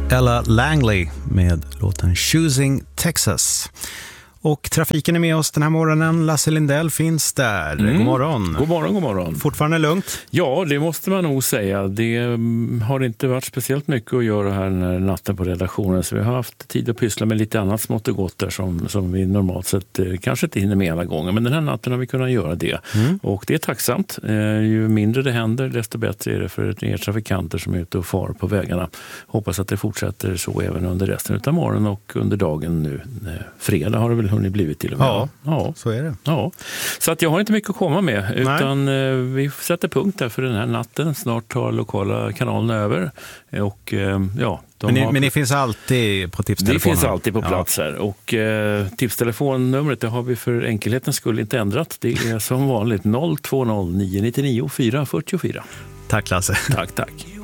Ella Langley med låten Choosing Texas. Och trafiken är med oss den här morgonen. Lasse Lindell finns där. God morgon. God morgon, god morgon. Fortfarande lugnt? Ja, det måste man nog säga. Det har inte varit speciellt mycket att göra här när natten på redaktionen. Så vi har haft tid att pyssla med lite annat smått och gott där som vi normalt sett kanske inte hinner med alla gånger. Men den här natten har vi kunnat göra det. Och det är tacksamt. Ju mindre det händer, desto bättre är det för er trafikanter som är ute och far på vägarna. Hoppas att det fortsätter så även under resten av morgonen och under dagen nu. Fredag har det väl hunnit blivit till och med. Ja, så är det. Ja. Så att jag har inte mycket att komma med, utan vi sätter punkt där för den här natten. Snart tar lokala kanalerna över. Och men ni finns alltid på tipstelefonen? Det finns alltid på plats här. Och tipstelefonnumret, det har vi för enkelhetens skull inte ändrat. Det är som vanligt 020 999 444. Tack Lasse. Tack.